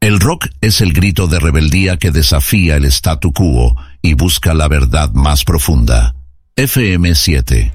El rock es el grito de rebeldía que desafía el statu quo y busca la verdad más profunda. FM 7.